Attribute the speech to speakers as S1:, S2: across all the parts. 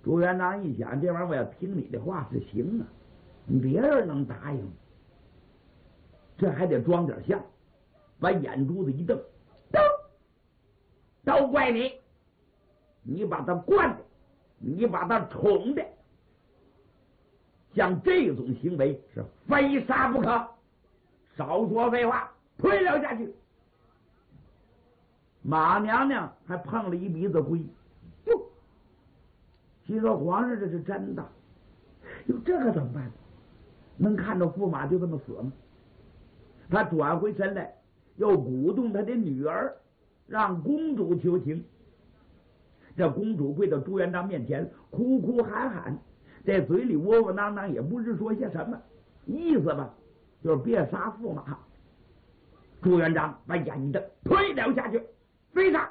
S1: 朱元璋一想，这玩意儿我要听你的话是行啊，别人能答应，这还得装点像，把眼珠子一瞪，都怪你，你把他惯的，你把他宠的，像这种行为是非杀不可，少说废话，推了下去。马娘娘还碰了一鼻子灰，哟，心说皇上这是真的，哟，这可怎么办？能看着驸马就这么死吗？他转回身来，又鼓动他的女儿，让公主求情。这公主跪到朱元璋面前，哭哭喊喊，在嘴里窝窝囊囊，也不知说些什么，意思吧，就是别杀驸马。朱元璋把眼一瞪，推了下去，非杀。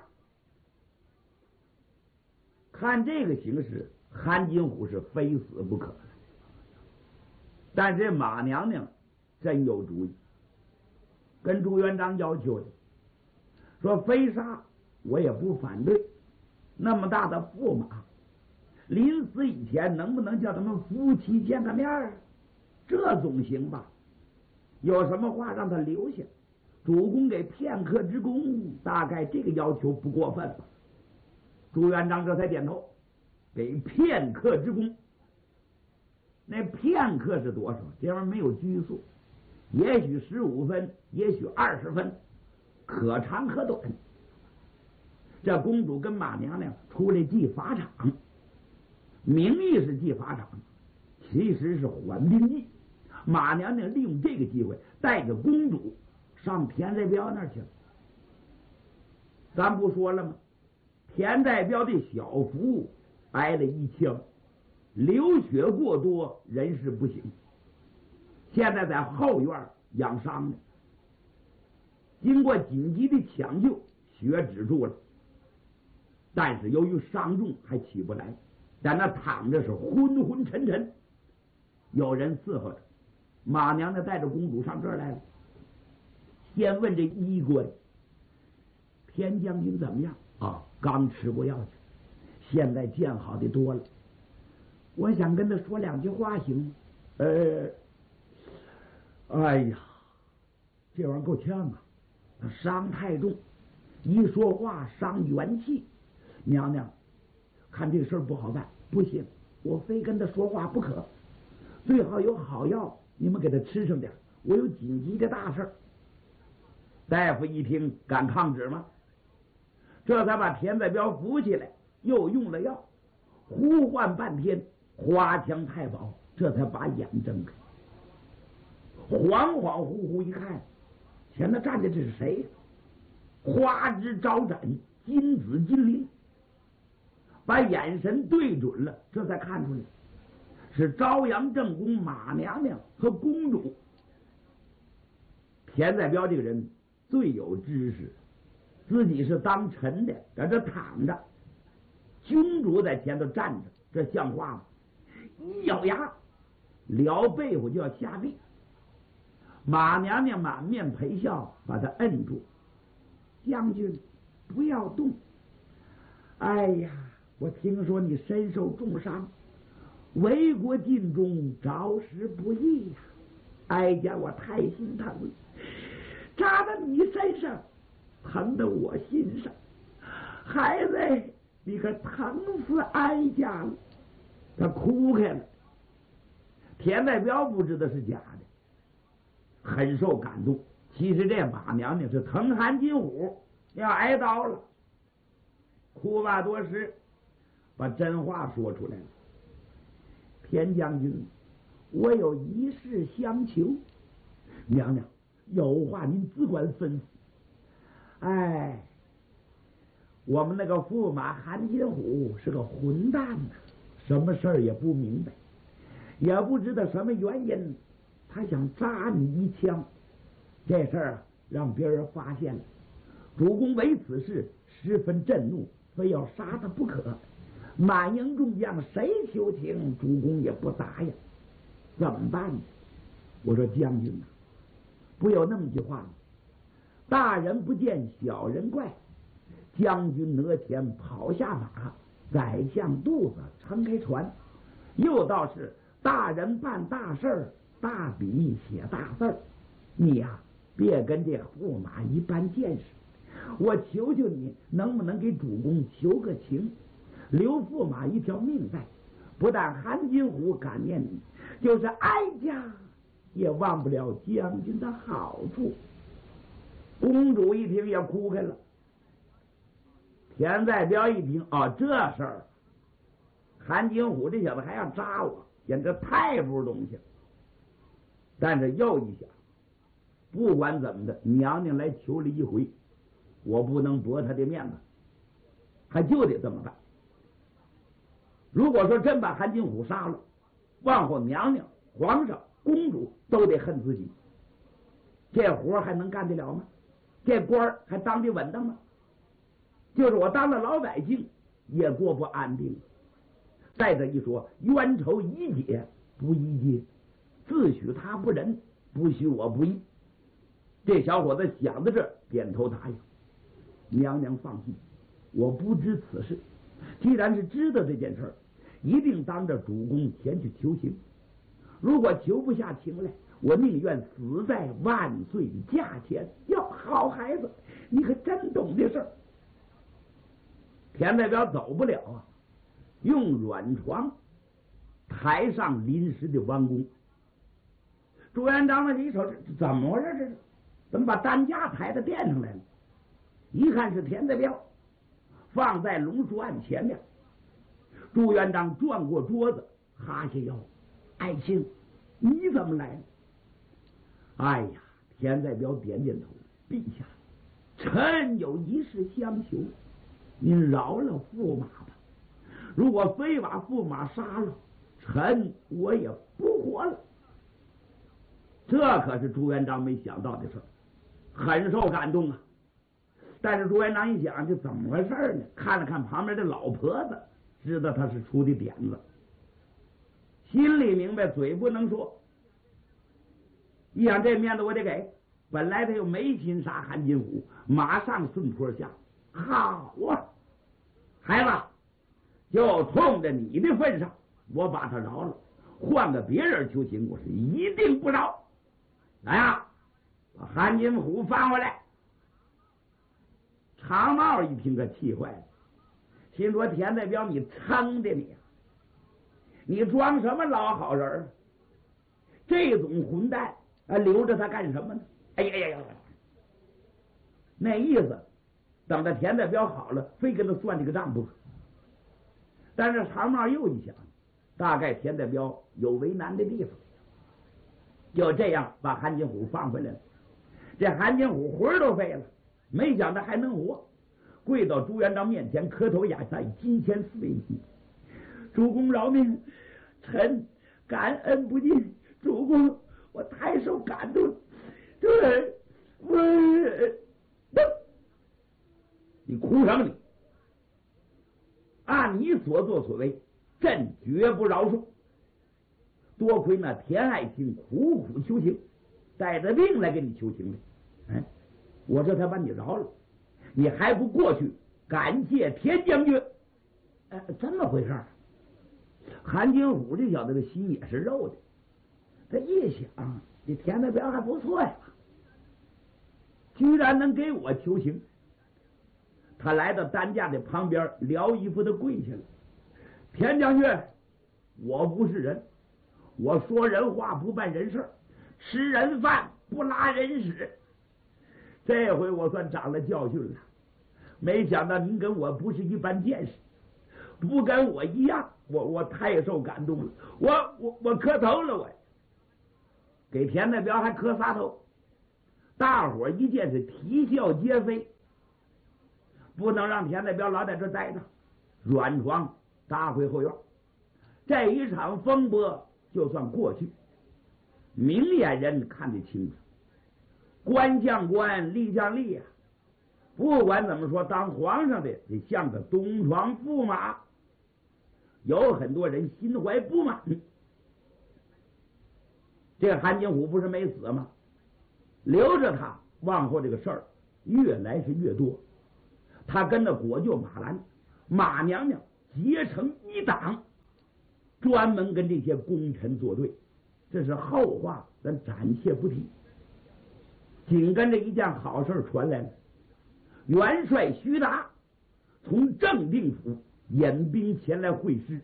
S1: 看这个形势，韩金虎是非死不可的。但是马娘娘真有主意，跟朱元璋要求的，说非杀我也不反对，那么大的驸马，临死以前能不能叫他们夫妻见个面啊？这总行吧？有什么话让他留下，主公给片刻之功，大概这个要求不过分吧？朱元璋这才点头，给片刻之功。那片刻是多少？这玩意儿没有拘束，也许15分，也许20分，可长可短。这公主跟马娘娘出来祭法场，名义是祭法场，其实是缓兵计。马娘娘利用这个机会，带着公主上田在彪那儿去了。咱不说了吗？田在彪的小福挨了一枪，流血过多，人事不省，现在在后院养伤呢。经过紧急的抢救，血止住了，但是由于伤重还起不来，在那躺着是昏昏沉沉。有人伺候着，马娘娘带着公主上这儿来了，先问这医官：田将军怎么样啊？刚吃过药去，现在见好的多了。我想跟他说2句话行吗？哎呀，这玩意儿够呛啊，他伤太重，一说话伤元气。娘娘，看这事儿不好办，不行，我非跟他说话不可。最好有好药，你们给他吃上点，我有紧急的大事。大夫一听，敢抗旨吗？这才把田在彪扶起来，又用了药，呼唤半天，花腔太保这才把眼睁开，恍恍惚惚一看，前头站的这是谁？花枝招展，金紫金鳞，把眼神对准了，这才看出来是朝阳正宫马娘娘和公主。田在彪这个人最有知识，自己是当臣的，在这躺着，君主在前头站着，这像话吗？一咬牙，撩背后就要下地。马娘娘满面陪笑，把他摁住。将军，不要动。哎呀，我听说你身受重伤，为国尽忠，着实不易呀。哀家我太心疼了，扎到你身上，疼得我心上。孩子，你可疼死哀家了。他哭开了。田在彪不知道是假的，很受感动。其实这马娘娘是疼韩金虎，要挨刀了。哭罢多时，把真话说出来了。田将军，我有一事相求。娘娘，有话您只管吩咐。哎，我们那个驸马韩金虎是个混蛋呐，什么事儿也不明白，也不知道什么原因，他想扎你一枪。这事儿让别人发现了，主公为此事十分震怒，非要杀他不可。满营众将谁求情，主公也不答应，怎么办呢？我说将军啊，不有那么句话吗？大人不见小人怪，将军哪前跑下马， 宰相肚子撑开船，又道是大人办大事儿，大笔写大字儿。你呀，别跟这驸马一般见识。我求求你，能不能给主公求个情，留驸马一条命在？不但韩金虎感念你，就是哀家也忘不了将军的好处。公主一听也哭开了。田在彪一听，这事儿，韩金虎这小子还要扎我，简直太不是东西了。但是又一想，不管怎么的，娘娘来求了一回，我不能驳他的面子，他就得这么办。如果说真把韩金虎杀了，往后娘娘、皇上、公主都得恨自己，这活还能干得了吗？这官还当得稳当吗？就是我当了老百姓，也过不安定。再者一说，冤仇宜解不宜结，自许他不仁，不许我不义。这小伙子想到这儿，点头答应。娘娘放心，我不知此事，既然是知道这件事儿，一定当着主公前去求情。如果求不下情来，我宁愿死在万岁驾前。哟，好孩子，你可真懂这事儿。田代表走不了啊，用软床抬上临时的弯弓。朱元璋呢，一瞅这怎么回事？这是怎么把担架抬到殿上来了？一看是田代表，放在龙书案前面。朱元璋转过桌子，哈下腰：“爱卿，你怎么来了？”哎呀，田代表点点头：“陛下，臣有一事相求，您饶了驸马吧。如果非把驸马杀了，臣我也不活了。”这可是朱元璋没想到的事儿，很受感动啊。但是朱元璋一想，这怎么回事呢？看了看旁边的老婆子，知道他是出的点子，心里明白，嘴不能说。一想这面子我得给，本来他又没心杀韩金虎，马上顺坡下。好啊，孩子，就冲着你的份上，我把他饶了，换个别人求情，我是一定不饶。来呀，把韩金虎放回来。长帽一听可气坏了，心说田代表你撑的你装什么老好人？这种混蛋留着他干什么呢？哎呀呀呀！那意思，等着田代表好了，非跟他算这个账不可。但是长帽又一想，大概田代表有为难的地方，就这样把韩金虎放回来了。这韩金虎魂都废了，没想到还能活，跪到朱元璋面前磕头雅拜，金钱4位一。主公饶命，臣感恩不尽。主公，我太受感动了。对，你哭什么你？按你所作所为，朕绝不饶恕。多亏那田爱卿苦苦求情，带着病来给你求情的。我这才把你饶了，你还不过去感谢田将军？这么回事。韩金虎这小子的心也是肉的，他一想，这田代表还不错呀，居然能给我求情。他来到担架的旁边，撩衣服的跪下了。田将军，我不是人，我说人话不办人事，吃人饭不拉人屎。这回我算长了教训了，没想到您跟我不是一般见识，不跟我一样，我太受感动了，我磕头了，我给田代表还磕仨头。大伙一见是啼笑皆非，不能让田代表老在这待着，软床搭回后院。这一场风波就算过去，明眼人看得清楚，官将官，吏将吏啊。不管怎么说，当皇上的得像个东床驸马。有很多人心怀不满。这韩金虎不是没死吗？留着他，往后这个事儿越来是越多。他跟着国舅马兰，马娘娘结成一党，专门跟这些功臣作对。这是后话，咱暂且不提。紧跟着一件好事传来了，元帅徐达从正定府引兵前来会师。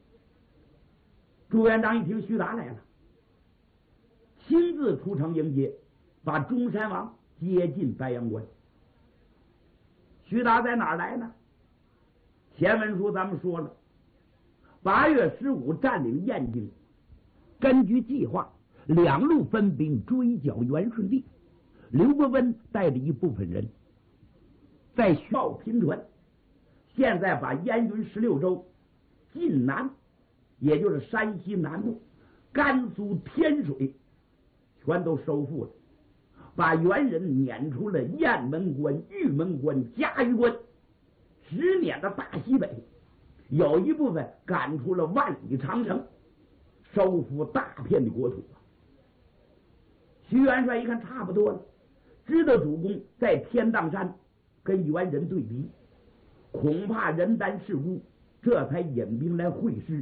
S1: 朱元璋一听徐达来了，亲自出城迎接，把中山王接进白阳关。徐达在哪儿来呢？前文书咱们说了，8月15占领燕京，根据计划2路分兵追剿元顺帝。刘伯温带着一部分人在徐报平川，现在把燕云16州晋南，也就是山西南部、甘肃天水全都收复了，把元人撵出了雁门关、玉门关、嘉峪关，直撵到大西北，有一部分赶出了万里长城，收复大片的国土。徐元帅一看差不多了，知道主公在天荡山跟元人对敌，恐怕人单势孤，这才引兵来会师。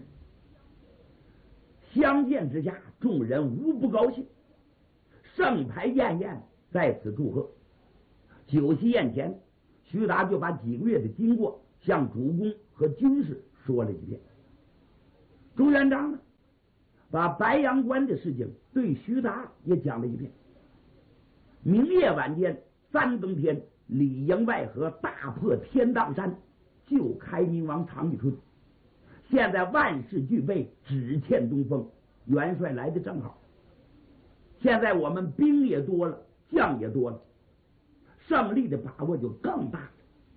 S1: 相见之下，众人无不高兴，盛牌宴宴在此祝贺。酒席宴前，徐达就把几个月的经过向主公和军士说了一遍。朱元璋呢，把白阳关的事情对徐达也讲了一遍。明夜晚间3更天，里应外合，大破天荡山，救开明王常遇春。现在万事俱备，只欠东风。元帅来的正好，现在我们兵也多了，将也多了，胜利的把握就更大了。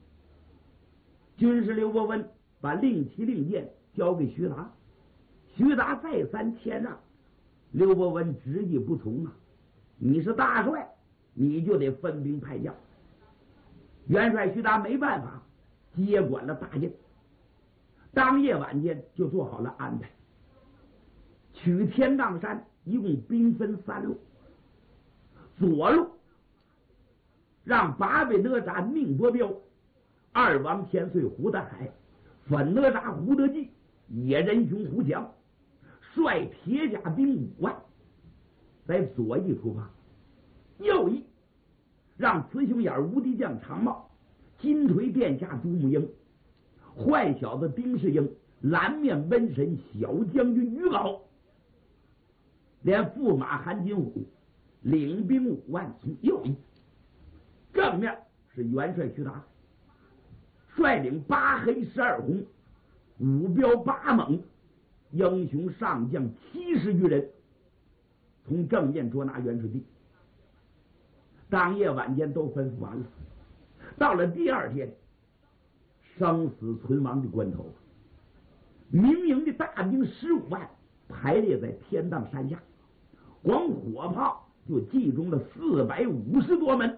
S1: 军师刘伯温把令旗令箭交给徐达，徐达再三谦让，刘伯温执意不从啊！你是大帅，你就得分兵派将。元帅徐达没办法，接管了大印。当夜晚间就做好了安排，取天荡山一共兵分3路，左路让8位哪吒宁伯彪、2王千岁胡大海、粉哪吒胡德济、野人雄胡强率铁甲兵5万，在左翼出发，右翼让雌雄眼无敌将常茂、金锤殿下朱木英、坏小子丁世英、蓝面瘟神小将军于敖，连驸马韩金虎领兵5万从右翼。正面是元帅徐达，率领8黑12红、5彪8猛，英雄上将70余人，从正面捉拿元顺帝。当夜晚间都吩咐完了，到了第2天，生死存亡的关头，明营的大兵15万排列在天荡山下，光火炮就集中了450多门。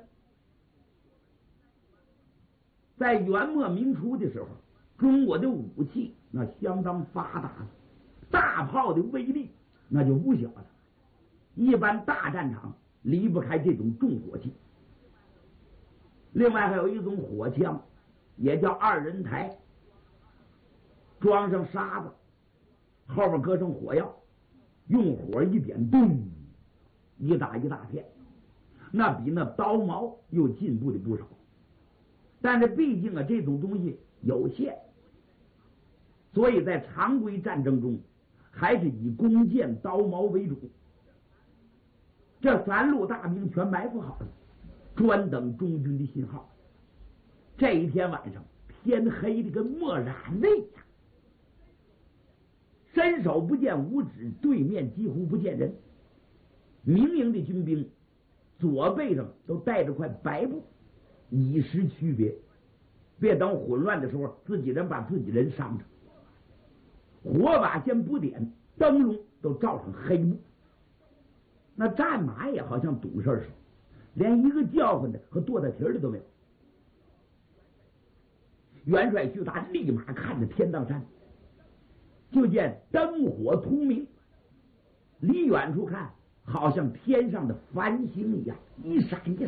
S1: 在元末明初的时候，中国的武器那相当发达了，大炮的威力那就不小了，一般大战场离不开这种重火器。另外还有一种火枪，也叫2人台，装上沙子，后边搁上火药，用火一点，咚，一大片，那比那刀矛又进步的不少。但是毕竟啊，这种东西有限，所以在常规战争中还是以弓箭刀矛为主。这3路大兵全埋伏好了，专等中军的信号。这一天晚上，天黑的跟墨染那样，伸手不见五指，对面几乎不见人。明营的军兵左背上都带着块白布，以示区别，别等混乱的时候自己人把自己人伤着。火把先不点，灯笼都罩上黑布。那战马也好像懂事似的，连一个叫唤的和跺大蹄的都没有。元帅徐达立马看着天荡山，就见灯火通明，离远处看好像天上的繁星一样，一闪一闪。